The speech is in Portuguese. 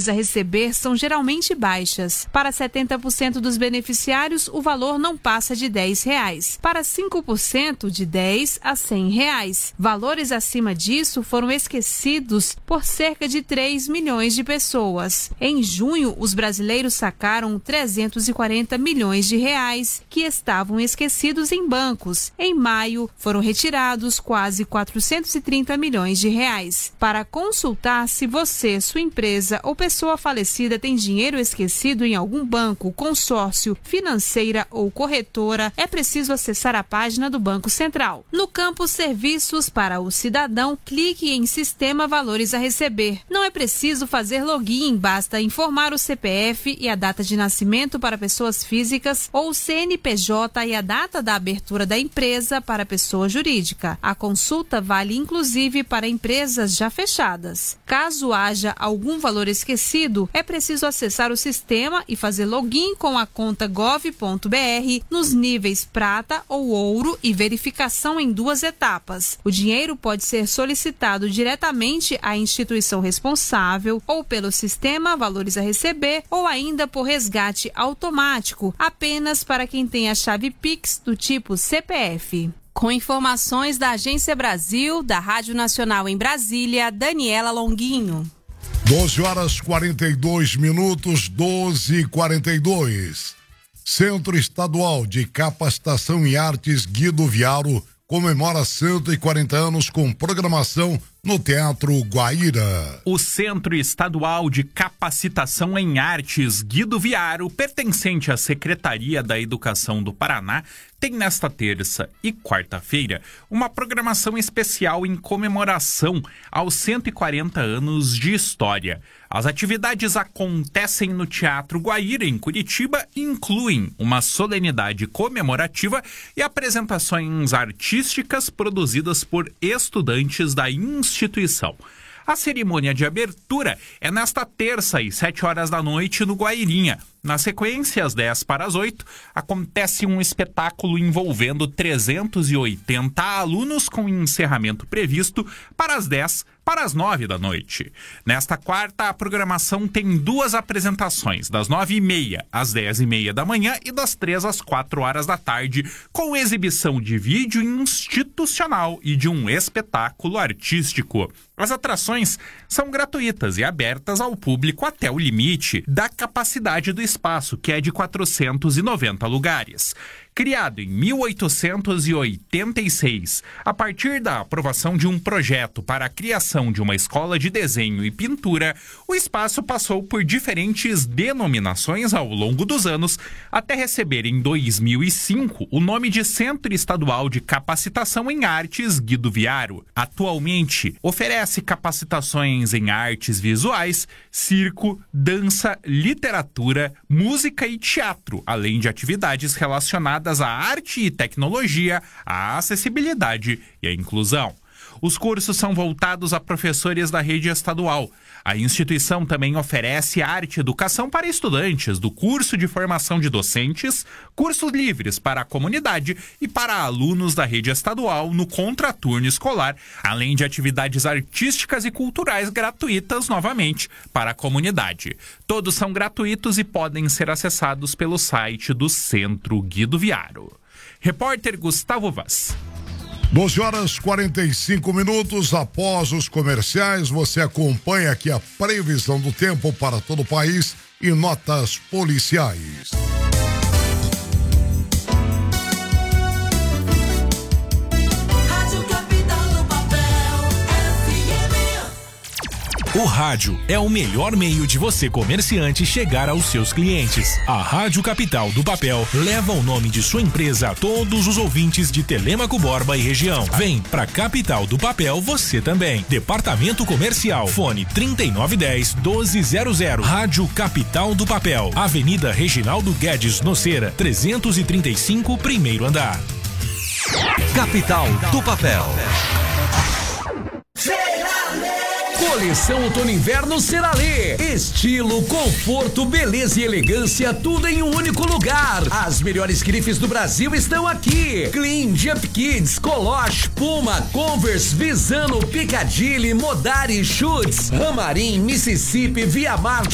valores a receber são geralmente baixas. Para 70% dos beneficiários, o valor não passa de R$10. Para 5%, de R$10 a R$100. Valores acima disso foram esquecidos por cerca de 3 milhões de pessoas. Em junho, os brasileiros sacaram R$340 milhões que estavam esquecidos em bancos. Em maio, foram retirados quase R$430 milhões. Para consultar se você, sua empresa ou pessoa falecida tem dinheiro esquecido em algum banco, consórcio, financeira ou corretora, é preciso acessar a página do Banco Central. No campo Serviços para o Cidadão, clique em Sistema Valores a Receber. Não é preciso fazer login, basta informar o CPF e a data de nascimento para pessoas físicas ou o CNPJ e a data da abertura da empresa para a pessoa jurídica. A consulta vale inclusive para empresas já fechadas. Caso haja algum valor esquecido, é preciso acessar o sistema e fazer login com a conta gov.br nos níveis prata ou ouro e verificação em 2 etapas. O dinheiro pode ser solicitado diretamente à instituição responsável ou pelo sistema Valores a Receber ou ainda por resgate automático, apenas para quem tem a chave Pix do tipo CPF. Com informações da Agência Brasil, da Rádio Nacional em Brasília, Daniela Longuinho. 12h42, 12h42. Centro Estadual de Capacitação em Artes Guido Viaro comemora 140 anos com programação no Teatro Guaíra. O Centro Estadual de Capacitação em Artes Guido Viaro, pertencente à Secretaria da Educação do Paraná, tem nesta terça e quarta-feira uma programação especial em comemoração aos 140 anos de história. As atividades acontecem no Teatro Guaíra, em Curitiba, e incluem uma solenidade comemorativa e apresentações artísticas produzidas por estudantes da instituição. A cerimônia de abertura é nesta terça, às 7h da noite, no Guairinha. Na sequência, às 7:50, acontece um espetáculo envolvendo 380 alunos, com encerramento previsto para as 10 para as 9 da noite. Nesta quarta, a programação tem 2 apresentações, das 9h30 às 10h30 da manhã e das 3 às 4h da tarde, com exibição de vídeo institucional e de um espetáculo artístico. As atrações são gratuitas e abertas ao público até o limite da capacidade do espaço, que é de 490 lugares. Criado em 1886, a partir da aprovação de um projeto para a criação de uma escola de desenho e pintura, o espaço passou por diferentes denominações ao longo dos anos, até receber em 2005 o nome de Centro Estadual de Capacitação em Artes Guido Viaro. Atualmente, oferece capacitações em artes visuais, circo, dança, literatura, música e teatro, além de atividades relacionadas à arte e tecnologia, à acessibilidade e à inclusão. Os cursos são voltados a professores da rede estadual. A instituição também oferece arte e educação para estudantes do curso de formação de docentes, cursos livres para a comunidade e para alunos da rede estadual no contraturno escolar, além de atividades artísticas e culturais gratuitas, novamente, para a comunidade. Todos são gratuitos e podem ser acessados pelo site do Centro Guido Viaro. Repórter Gustavo Vaz. 12h45, após os comerciais, você acompanha aqui a previsão do tempo para todo o país e notas policiais. O rádio é o melhor meio de você, comerciante, chegar aos seus clientes. A Rádio Capital do Papel leva o nome de sua empresa a todos os ouvintes de Telêmaco, Borba e região. Vem pra Capital do Papel você também. Departamento Comercial, fone 3910-1200. Rádio Capital do Papel, Avenida Reginaldo Guedes Noceira, 335, primeiro andar. Capital do Papel. Coleção Outono Inverno Ceralê. Estilo, conforto, beleza e elegância, tudo em um único lugar. As melhores grifes do Brasil estão aqui. Clean, Jump Kids, Coloche, Puma, Converse, Visano, Piccadilly, Modari, Schutz, Ramarim, Mississippi, Via Marte,